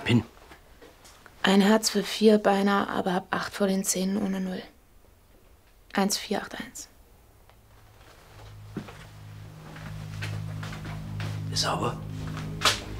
PIN. Ein Herz für 4 beinahe, aber hab 8 vor den Zähnen ohne 0. 1481. Ist sauber?